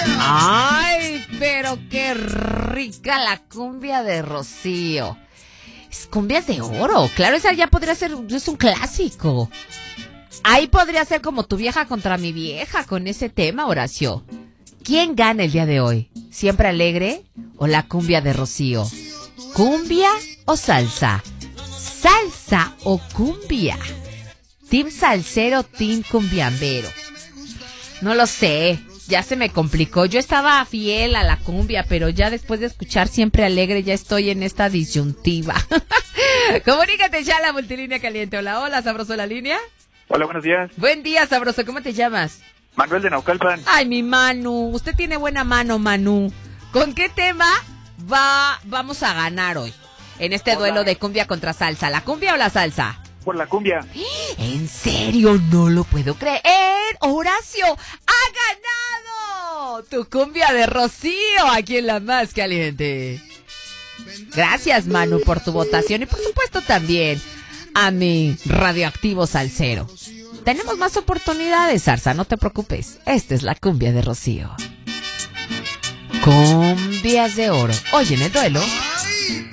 Ay, pero qué rica la cumbia de Rocío. Es cumbias de oro. Claro, esa ya podría ser, es un clásico. Ahí podría ser como tu vieja contra mi vieja con ese tema, Horacio. ¿Quién gana el día de hoy? ¿Siempre alegre o la cumbia de Rocío? ¿Cumbia o salsa? ¿Salsa o cumbia? ¿Team salsero, team cumbiambero? No lo sé, ya se me complicó. Yo estaba fiel a la cumbia, pero ya después de escuchar Siempre Alegre ya estoy en esta disyuntiva. Comunícate ya a la multilínea caliente. Hola, hola, sabroso la línea. Hola, buenos días. Buen día, sabroso. ¿Cómo te llamas? Manuel de Naucalpan. Ay, mi Manu. Usted tiene buena mano, Manu. ¿Con qué tema vamos a ganar hoy? En este duelo de cumbia contra salsa. ¿La cumbia o la salsa? Por la cumbia. ¿En serio? No lo puedo creer. Horacio, ¡ha ganado! Tu cumbia de Rocío aquí en La Más Caliente. Gracias, Manu, por tu votación y por supuesto también a mi radioactivo salsero. Tenemos más oportunidades, Zarza, no te preocupes. Esta es la cumbia de Rocío. Cumbias de oro. Hoy en el duelo